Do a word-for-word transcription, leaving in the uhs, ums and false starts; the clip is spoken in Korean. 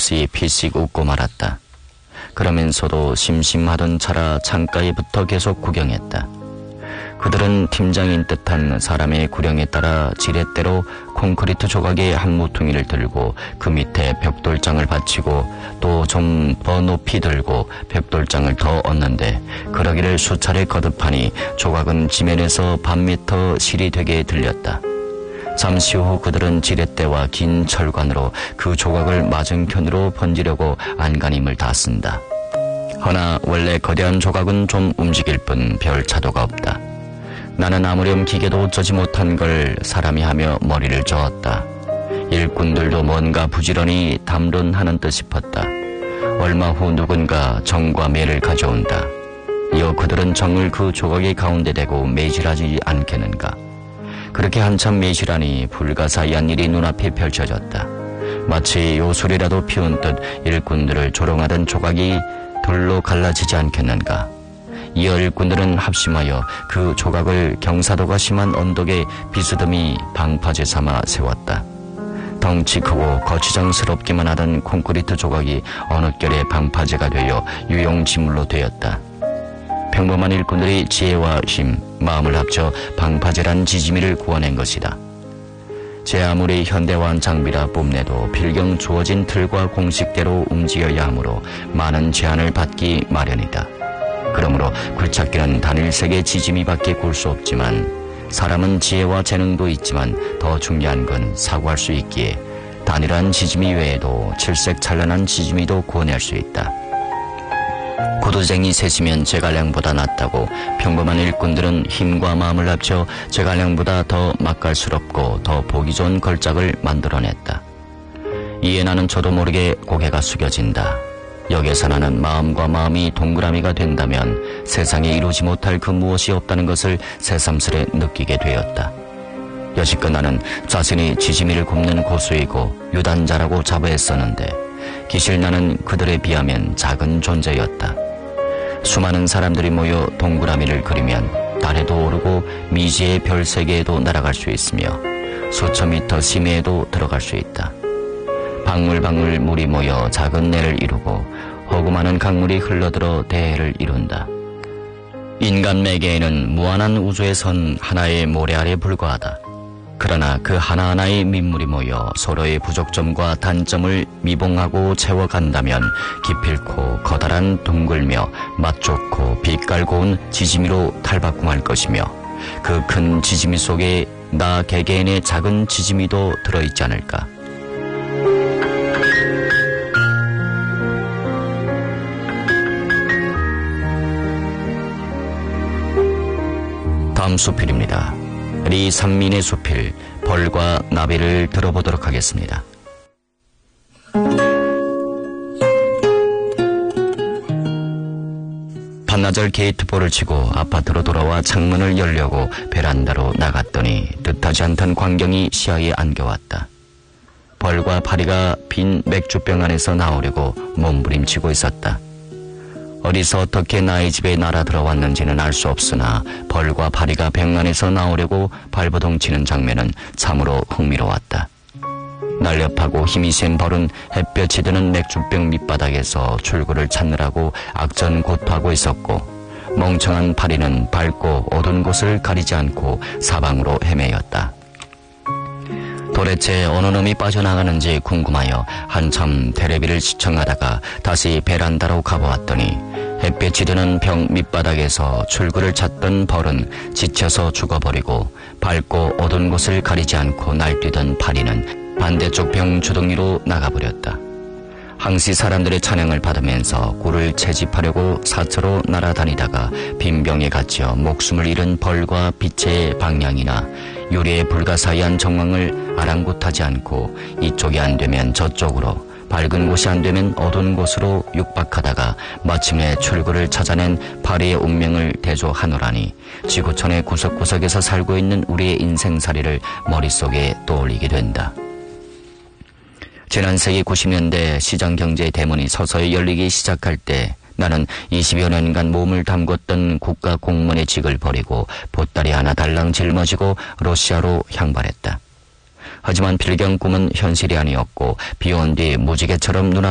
없이 피식 웃고 말았다. 그러면서도 심심하던 차라 창가에 붙어 계속 구경했다. 그들은 팀장인 듯한 사람의 구령에 따라 지렛대로 콘크리트 조각의 한 모퉁이를 들고 그 밑에 벽돌장을 받치고 또 좀 더 높이 들고 벽돌장을 더 얹는데 그러기를 수차례 거듭하니 조각은 지면에서 반 미터 실이 되게 들렸다. 잠시 후 그들은 지렛대와 긴 철관으로 그 조각을 맞은편으로 번지려고 안간힘을 다 쓴다. 허나 원래 거대한 조각은 좀 움직일 뿐 별 차도가 없다. 나는 아무렴 기계도 어쩌지 못한 걸 사람이 하며 머리를 저었다. 일꾼들도 뭔가 부지런히 담론하는 듯 싶었다. 얼마 후 누군가 정과 매를 가져온다. 이어 그들은 정을 그 조각의 가운데 대고 매질하지 않겠는가. 그렇게 한참 매실하니 불가사의한 일이 눈앞에 펼쳐졌다. 마치 요술이라도 피운 듯 일꾼들을 조롱하던 조각이 돌로 갈라지지 않겠는가. 이어 일꾼들은 합심하여 그 조각을 경사도가 심한 언덕에 비스듬히 방파제 삼아 세웠다. 덩치 크고 거추장스럽기만 하던 콘크리트 조각이 어느 결에 방파제가 되어 유용지물로 되었다. 평범한 일꾼들이 지혜와 힘, 마음을 합쳐 방파제란 지짐이를 구워낸 것이다. 제 아무리 현대화한 장비라 뽐내도 필경 주어진 틀과 공식대로 움직여야 하므로 많은 제한을 받기 마련이다. 그러므로 굴착기는 단일색의 지짐이밖에 굴 수 없지만 사람은 지혜와 재능도 있지만 더 중요한 건 사고할 수 있기에 단일한 지짐이 외에도 칠색 찬란한 지짐이도 구워낼 수 있다. 구두쟁이 셋이면 제갈량보다 낫다고 평범한 일꾼들은 힘과 마음을 합쳐 제갈량보다 더 맛깔스럽고 더 보기 좋은 걸작을 만들어냈다. 이에 나는 저도 모르게 고개가 숙여진다. 여기서 나는 마음과 마음이 동그라미가 된다면 세상에 이루지 못할 그 무엇이 없다는 것을 새삼스레 느끼게 되었다. 여지껏 나는 자신이 지짐이를 굽는 고수이고 유단자라고 자부했었는데 기실 나는 그들에 비하면 작은 존재였다. 수많은 사람들이 모여 동그라미를 그리면 달에도 오르고 미지의 별 세계에도 날아갈 수 있으며 수천 미터 심해에도 들어갈 수 있다. 방울방울 물이 모여 작은 내를 이루고 허구많은 강물이 흘러들어 대해를 이룬다. 인간 매개에는 무한한 우주에선 하나의 모래 아래 불과하다. 그러나 그 하나하나의 민물이 모여 서로의 부족점과 단점을 미봉하고 채워간다면 기필코 커다란 둥글며 맛 좋고 빛깔 고운 지짐이로 탈바꿈할 것이며 그 큰 지짐이 속에 나 개개인의 작은 지짐이도 들어있지 않을까. 다음 수필입니다. 리 삼민의 수필 벌과 나비를 들어보도록 하겠습니다. 반나절 게이트볼을 치고 아파트로 돌아와 창문을 열려고 베란다로 나갔더니 뜻하지 않던 광경이 시야에 안겨왔다. 벌과 파리가 빈 맥주병 안에서 나오려고 몸부림치고 있었다. 어디서 어떻게 나의 집에 날아 들어왔는지는 알 수 없으나 벌과 파리가 병 안에서 나오려고 발버둥치는 장면은 참으로 흥미로웠다. 날렵하고 힘이 센 벌은 햇볕이 드는 맥주병 밑바닥에서 출구를 찾느라고 악전고투하고 있었고 멍청한 파리는 밝고 어두운 곳을 가리지 않고 사방으로 헤매였다. 도대체 어느 놈이 빠져나가는지 궁금하여 한참 테레비를 시청하다가 다시 베란다로 가보았더니 햇볕이 드는 병 밑바닥에서 출구를 찾던 벌은 지쳐서 죽어버리고 밝고 어두운 곳을 가리지 않고 날뛰던 파리는 반대쪽 병 주둥이로 나가버렸다. 항시 사람들의 찬양을 받으면서 꿀을 채집하려고 사처로 날아다니다가 빈병에 갇혀 목숨을 잃은 벌과 빛의 방향이나 유리의 불가사의한 정황을 아랑곳하지 않고 이쪽이 안 되면 저쪽으로 밝은 곳이 안 되면 어두운 곳으로 육박하다가 마침내 출구를 찾아낸 파리의 운명을 대조하노라니 지구촌의 구석구석에서 살고 있는 우리의 인생살이를 머릿속에 떠올리게 된다. 지난 세기 구십 년대 시장경제의 대문이 서서히 열리기 시작할 때 나는 이십여 년간 몸을 담궜던 국가 공무원의 직을 버리고 보따리 하나 달랑 짊어지고 러시아로 향발했다. 하지만 필경 꿈은 현실이 아니었고 비온 뒤 무지개처럼 눈